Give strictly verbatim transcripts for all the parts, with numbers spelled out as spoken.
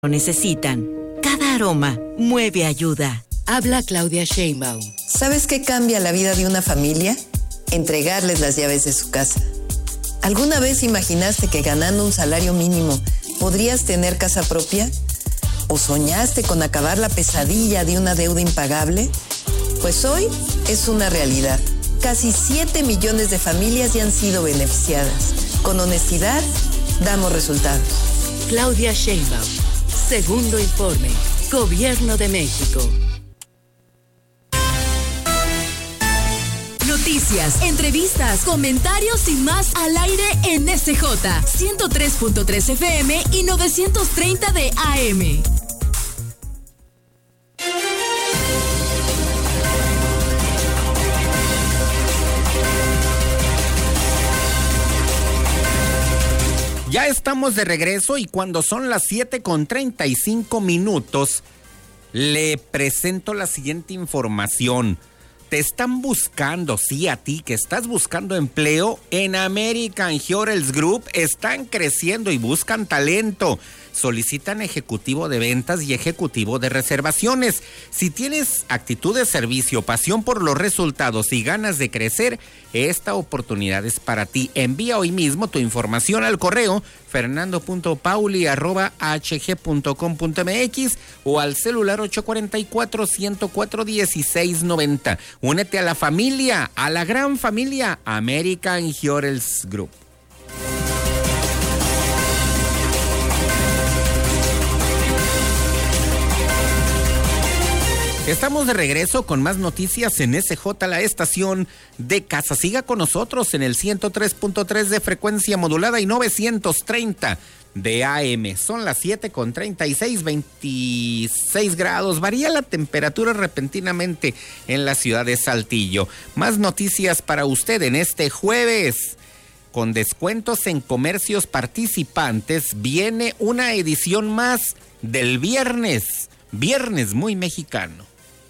Lo necesitan. Cada aroma mueve ayuda. Habla Claudia Sheinbaum. ¿Sabes qué cambia la vida de una familia? Entregarles las llaves de su casa. ¿Alguna vez imaginaste que ganando un salario mínimo podrías tener casa propia? ¿O soñaste con acabar la pesadilla de una deuda impagable? Pues hoy es una realidad. Casi siete millones de familias ya han sido beneficiadas. Con honestidad, damos resultados. Claudia Sheinbaum. Segundo informe. Gobierno de México. Noticias, entrevistas, comentarios y más al aire en S J ciento tres punto tres F M y novecientos treinta de A M. Ya estamos de regreso y cuando son las siete con treinta y cinco minutos, le presento la siguiente información. Te están buscando, sí, a ti que estás buscando empleo, en American Hotels Group están creciendo y buscan talento. Solicitan ejecutivo de ventas y ejecutivo de reservaciones. Si tienes actitud de servicio, pasión por los resultados y ganas de crecer, esta oportunidad es para ti. Envía hoy mismo tu información al correo fernando punto pauli arroba h g punto com punto m x o al celular ocho cuatro cuatro, uno cero cuatro, uno seis nueve cero. Únete a la familia, a la gran familia American Hotels Group. Estamos de regreso con más noticias en S J, la estación de casa. Siga con nosotros en el ciento tres punto tres de frecuencia modulada y novecientos treinta de A M. Son las siete con treinta y seis, veintiséis grados. Varía la temperatura repentinamente en la ciudad de Saltillo. Más noticias para usted en este jueves. Con descuentos en comercios participantes, viene una edición más del viernes. Viernes muy mexicano.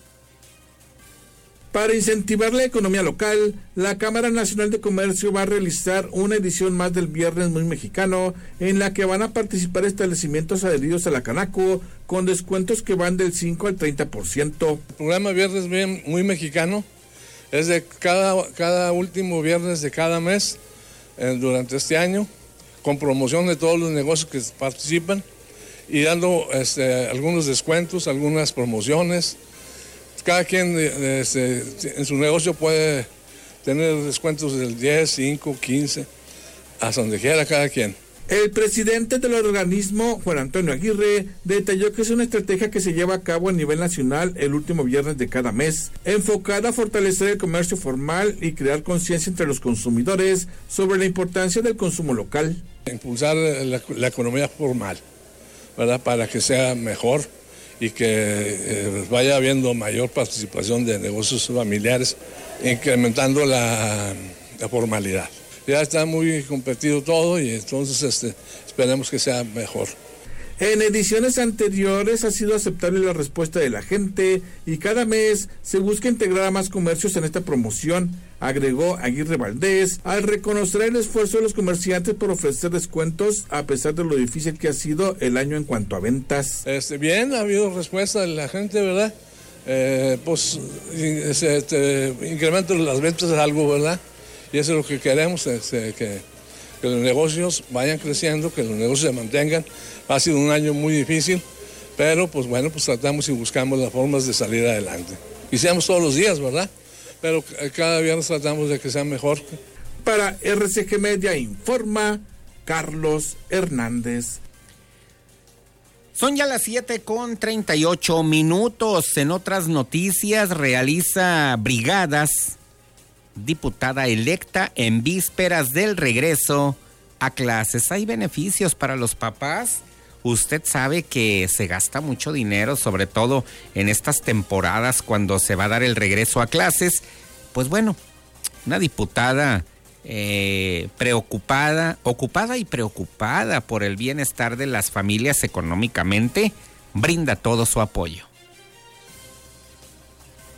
Para incentivar la economía local, la Cámara Nacional de Comercio va a realizar una edición más del Viernes Muy Mexicano, en la que van a participar establecimientos adheridos a la Canaco, con descuentos que van del cinco al treinta por ciento. El programa Viernes Muy Mexicano es de cada, cada último viernes de cada mes eh, durante este año, con promoción de todos los negocios que participan y dando este, algunos descuentos, algunas promociones. Cada quien este, en su negocio puede tener descuentos del diez, cinco, quince, hasta donde quiera cada quien. El presidente del organismo, Juan Antonio Aguirre, detalló que es una estrategia que se lleva a cabo a nivel nacional el último viernes de cada mes, enfocada a fortalecer el comercio formal y crear conciencia entre los consumidores sobre la importancia del consumo local. Impulsar la, la economía formal, ¿verdad? Para que sea mejor y que eh, vaya habiendo mayor participación de negocios familiares, incrementando la, la formalidad. Ya está muy competido todo y entonces este, esperemos que sea mejor. En ediciones anteriores ha sido aceptable la respuesta de la gente y cada mes se busca integrar a más comercios en esta promoción, agregó Aguirre Valdés, al reconocer el esfuerzo de los comerciantes por ofrecer descuentos a pesar de lo difícil que ha sido el año en cuanto a ventas. Este, bien, ha habido respuesta de la gente, ¿verdad? Eh, pues este, incremento de las ventas es algo, ¿verdad? Y eso es lo que queremos, este, que, que los negocios vayan creciendo, que los negocios se mantengan. Ha sido un año muy difícil, pero pues bueno, pues tratamos y buscamos las formas de salir adelante. Y seamos todos los días, ¿verdad? Pero cada viernes tratamos de que sea mejor. Para R C G Media informa Carlos Hernández. Son ya las siete con treinta y ocho minutos. En otras noticias, realiza brigadas diputada electa en vísperas del regreso a clases. Hay beneficios para los papás. Usted sabe que se gasta mucho dinero, sobre todo en estas temporadas cuando se va a dar el regreso a clases. Pues bueno, una diputada eh, preocupada, ocupada y preocupada por el bienestar de las familias económicamente, brinda todo su apoyo.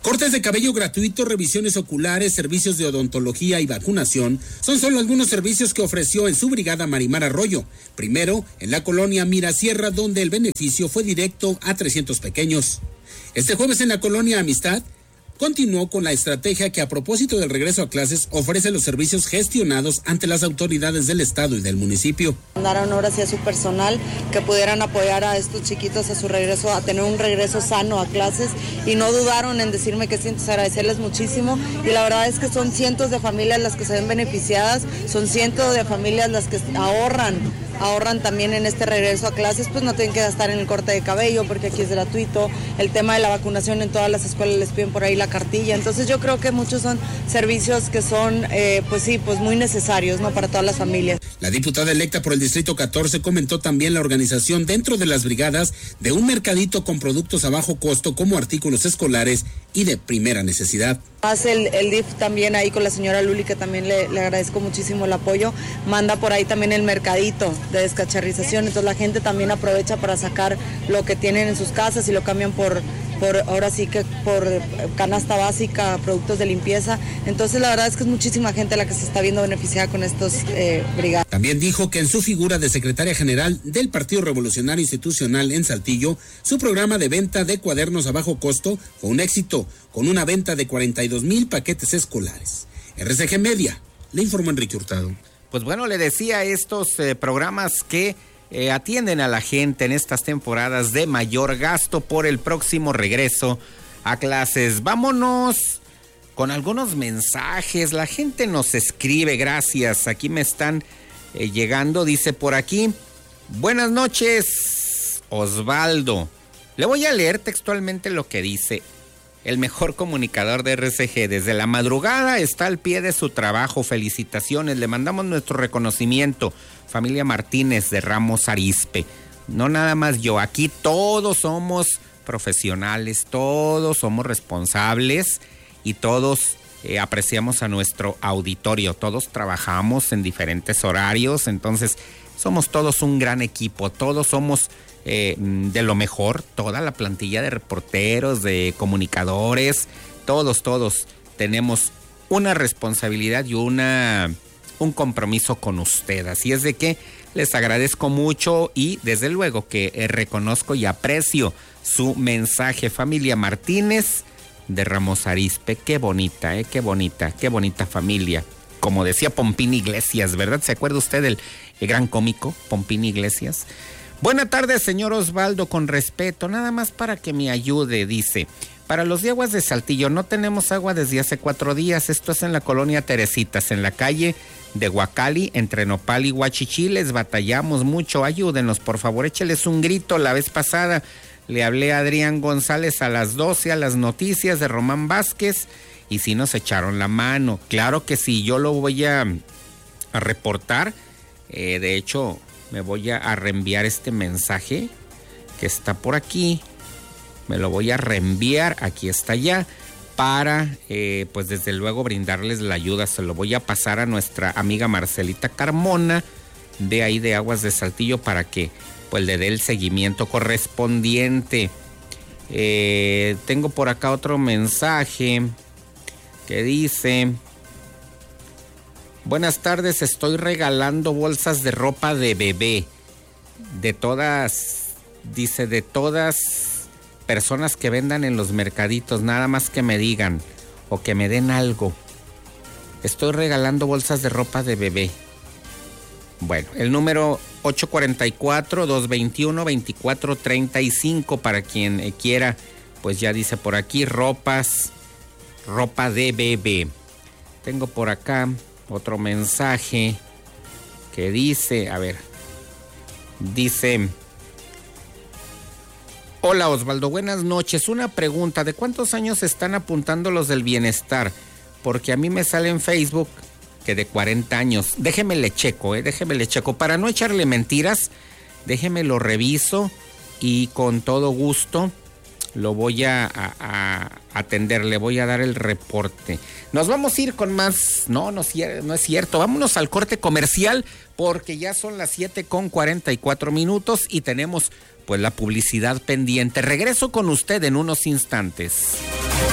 Cortes de cabello gratuito, revisiones oculares, servicios de odontología y vacunación son solo algunos servicios que ofreció en su brigada Marimar Arroyo. Primero, en la colonia Mirasierra, donde el beneficio fue directo a trescientos pequeños. Este jueves en la colonia Amistad, continuó con la estrategia que a propósito del regreso a clases ofrece los servicios gestionados ante las autoridades del estado y del municipio. Mandaron ahora sí a su personal que pudieran apoyar a estos chiquitos a su regreso, a tener un regreso sano a clases y no dudaron en decirme que sí, entonces agradecerles muchísimo y la verdad es que son cientos de familias las que se ven beneficiadas, son cientos de familias las que ahorran. ahorran también en este regreso a clases, pues no tienen que gastar en el corte de cabello porque aquí es gratuito, el tema de la vacunación en todas las escuelas les piden por ahí la cartilla, entonces yo creo que muchos son servicios que son, eh, pues sí, pues muy necesarios, ¿no?, para todas las familias. La diputada electa por el Distrito catorce comentó también la organización dentro de las brigadas de un mercadito con productos a bajo costo como artículos escolares y de primera necesidad. Más el, el D I F también ahí con la señora Luli, que también le, le agradezco muchísimo el apoyo, manda por ahí también el mercadito de descacharrización, entonces la gente también aprovecha para sacar lo que tienen en sus casas y lo cambian por, por ahora sí que por canasta básica, productos de limpieza, entonces la verdad es que es muchísima gente la que se está viendo beneficiada con estos eh, brigadas. También dijo que en su figura de secretaria general del Partido Revolucionario Institucional en Saltillo, su programa de venta de cuadernos a bajo costo fue un éxito, con una venta de cuarenta y dos mil paquetes escolares. R C G Media, le informó Enrique Hurtado. Pues bueno, le decía estos eh, programas que eh, atienden a la gente en estas temporadas de mayor gasto por el próximo regreso a clases. Vámonos con algunos mensajes. La gente nos escribe, gracias. Aquí me están eh, llegando, dice por aquí: buenas noches, Osvaldo. Le voy a leer textualmente lo que dice. El mejor comunicador de R C G. Desde la madrugada está al pie de su trabajo. Felicitaciones. Le mandamos nuestro reconocimiento. Familia Martínez de Ramos Arizpe. No nada más yo. Aquí todos somos profesionales. Todos somos responsables. Y todos eh, apreciamos a nuestro auditorio. Todos trabajamos en diferentes horarios. Entonces somos todos un gran equipo. Todos somos... Eh, de lo mejor, toda la plantilla de reporteros, de comunicadores, todos, todos tenemos una responsabilidad y una, un compromiso con usted. Así es de que les agradezco mucho y desde luego que eh, reconozco y aprecio su mensaje. Familia Martínez de Ramos Arizpe, qué bonita, eh, qué bonita, qué bonita familia. Como decía Pompín Iglesias, ¿verdad? ¿Se acuerda usted del el gran cómico Pompín Iglesias? Buenas tardes, señor Osvaldo, con respeto, nada más para que me ayude, dice. Para los de Aguas de Saltillo, no tenemos agua desde hace cuatro días, esto es en la colonia Teresitas, en la calle de Huacali, entre Nopal y Huachichí, les batallamos mucho, ayúdenos, por favor, écheles un grito. La vez pasada le hablé a Adrián González a las doce a las noticias de Román Vázquez, y sí nos echaron la mano. Claro que sí, yo lo voy a, a reportar, eh, de hecho... me voy a reenviar este mensaje que está por aquí. Me lo voy a reenviar, aquí está ya, para, eh, pues desde luego, brindarles la ayuda. Se lo voy a pasar a nuestra amiga Marcelita Carmona, de ahí de Aguas de Saltillo, para que pues le dé el seguimiento correspondiente. Eh, tengo por acá otro mensaje que dice... Buenas tardes, estoy regalando bolsas de ropa de bebé. De todas, dice, de todas personas que vendan en los mercaditos, nada más que me digan o que me den algo. Estoy regalando bolsas de ropa de bebé. Bueno, el número ocho cuatro cuatro, dos dos uno, dos cuatro tres cinco para quien eh, quiera, pues ya dice por aquí, ropas, ropa de bebé. Tengo por acá otro mensaje que dice, a ver, dice: hola Osvaldo, buenas noches, una pregunta, ¿de cuántos años están apuntando los del bienestar? Porque a mí me sale en Facebook que de cuarenta años, déjeme le checo, eh, déjeme le checo, para no echarle mentiras, déjeme lo reviso y con todo gusto lo voy a, a, a atender, le voy a dar el reporte. Nos vamos a ir con más, no, no, no es cierto, vámonos al corte comercial porque ya son las siete con cuarenta y cuatro minutos y tenemos pues la publicidad pendiente. Regreso con usted en unos instantes.